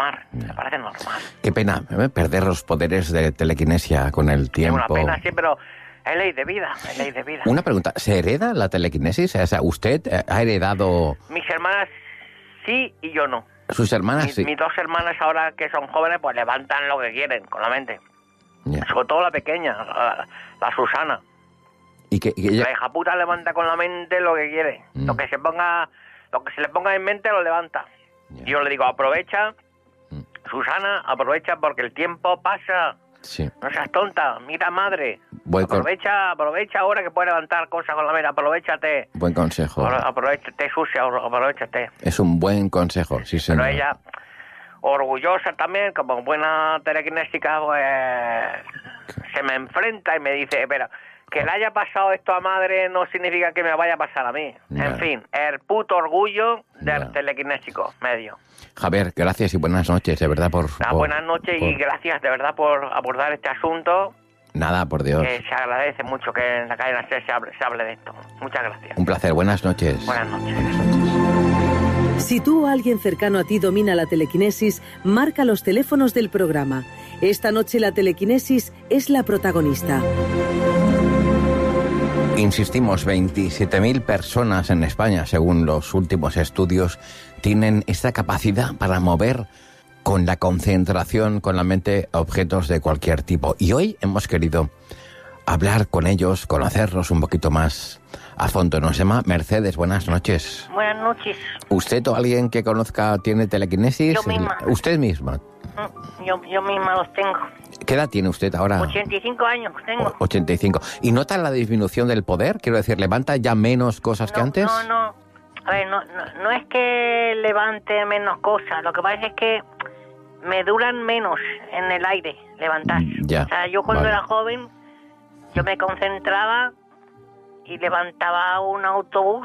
Me parece normal. Qué pena perder los poderes de telequinesia con el tiempo. Es una pena, sí, pero es ley de vida, es ley de vida. Una pregunta, ¿se hereda la telequinesis? O sea, ¿usted ha heredado...? Mis hermanas sí y yo no. ¿Sus hermanas sí? Mis dos hermanas ahora que son jóvenes pues levantan lo que quieren con la mente. Yeah. Sobre todo la pequeña, la Susana. ¿Y ella... La hija puta levanta con la mente lo que quiere. Lo que se le ponga en mente lo levanta. Yeah. Yo le digo, aprovecha, Susana, aprovecha porque el tiempo pasa. Sí. No seas tonta, mira madre. Buen aprovecha ahora que puedes levantar cosas con la mente, aprovechate. Buen consejo. Aprovechate, sucia, aprovechate. Es un buen consejo, sí señor. Pero ella, orgullosa también, como buena telequinésica, pues se me enfrenta y me dice, espera, que le haya pasado esto a madre no significa que me vaya a pasar a mí. Ya. En fin, el puto orgullo del telequinésico medio. Javier, gracias y buenas noches, de verdad, buenas noches y gracias, de verdad, por abordar este asunto. Nada, por Dios. Que se agradece mucho que en la cadena se hable de esto. Muchas gracias. Un placer, buenas noches. Buenas noches. Buenas noches. Si tú o alguien cercano a ti domina la telequinesis, marca los teléfonos del programa. Esta noche la telequinesis es la protagonista. Insistimos, 27.000 personas en España, según los últimos estudios, tienen esta capacidad para mover con la concentración, con la mente, objetos de cualquier tipo. Y hoy hemos querido hablar con ellos, conocerlos un poquito más a fondo. Nos llama Mercedes, buenas noches. Buenas noches. ¿Usted o alguien que conozca tiene telequinesis? Yo misma. ¿Usted misma? Yo misma los tengo. ¿Qué edad tiene usted ahora? 85 años tengo. 85. ¿Y nota la disminución del poder? Quiero decir, ¿levanta ya menos cosas que antes? No. A ver, no es que levante menos cosas. Lo que pasa es que me duran menos en el aire levantar. Ya, o sea, yo cuando era joven, yo me concentraba y levantaba un autobús.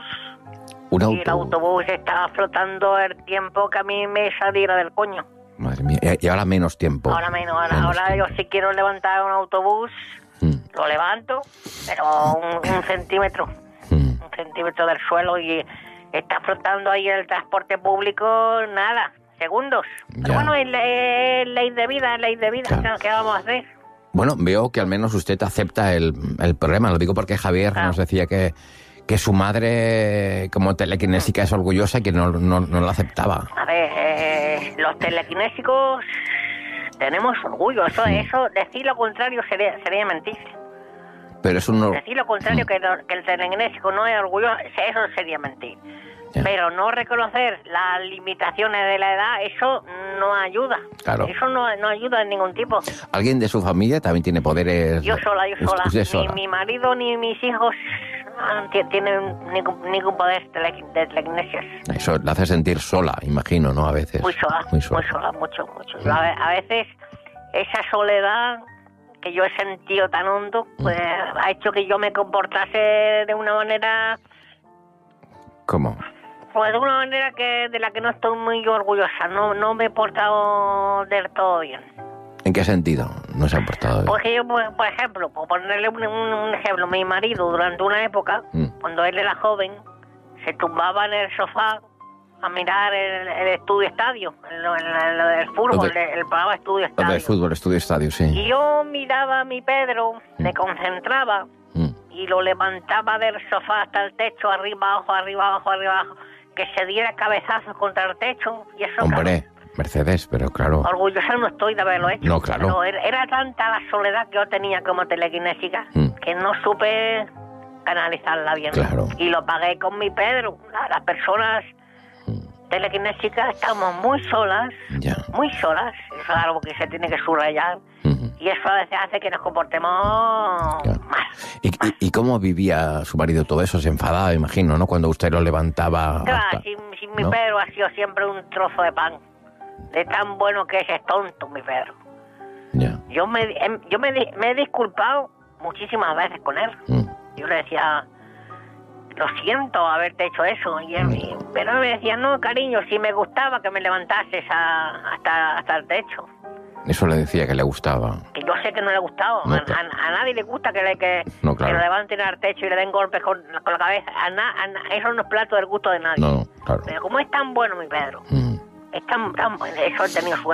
Y el autobús estaba flotando el tiempo que a mí me saliera del coño. Madre mía, y ahora menos tiempo. Ahora menos. Ahora yo si quiero levantar un autobús, lo levanto, pero un centímetro. Un centímetro del suelo y está flotando ahí el transporte público, nada, segundos. Pero bueno, es ley de vida, claro. ¿Qué vamos a hacer? Bueno, veo que al menos usted acepta el problema. Lo digo porque Javier nos decía que su madre, como telequinésica, es orgullosa y que no lo aceptaba. A ver, los telequinésicos tenemos orgullo. Eso decir lo contrario sería mentir. Pero es un... Decir lo contrario, que el telequinésico no es orgulloso, eso sería mentir. Ya. Pero no reconocer las limitaciones de la edad, eso no ayuda. Claro. Eso no ayuda de ningún tipo. ¿Alguien de su familia también tiene poderes? Yo sola. ¿Usted sola? Ni mi marido ni mis hijos tienen ningún poder de telequinesia. Eso le hace sentir sola, imagino, ¿no? A veces. Muy sola, mucho. A veces esa soledad que yo he sentido tan hondo, pues ha hecho que yo me comportase de una manera... ¿Cómo? Pues de una manera de la que no estoy muy orgullosa. No me he portado del todo bien. ¿En qué sentido no se ha portado bien? Porque yo, por ejemplo, por ponerle un ejemplo, mi marido durante una época, cuando él era joven, se tumbaba en el sofá a mirar el Estudio Estadio, lo del fútbol, el programa Estudio Estadio. Lo del fútbol, Estudio Estadio, sí. Y yo miraba a mi Pedro, me concentraba y lo levantaba del sofá hasta el techo, arriba, abajo, que se diera cabezazos contra el techo y eso... Hombre, claro. Mercedes, pero claro... Orgullosa no estoy de haberlo hecho. No, claro. Pero era tanta la soledad que yo tenía como telequinésica que no supe canalizarla bien. Claro. Y lo pagué con mi Pedro. Las personas telequinésicas estamos muy solas. Muy solas. Eso es algo que se tiene que subrayar. Y eso a veces hace que nos comportemos mal. ¿Y cómo vivía su marido todo eso? Se enfadaba, imagino, ¿no? Cuando usted lo levantaba... Claro, si mi Pedro ha sido siempre un trozo de pan. De tan bueno que es tonto, mi Pedro. Ya. Yo me he disculpado muchísimas veces con él. Yo le decía, lo siento haberte hecho eso. Pero él me decía, no, cariño, si me gustaba que me levantases hasta el techo. Eso le decía que le gustaba. Que yo sé que no le gustaba. No, a nadie le gusta que lo levanten al techo y le den golpes con la cabeza. Eso no es plato del gusto de nadie. No, claro. Pero como es tan bueno mi Pedro, Eso he tenido suerte.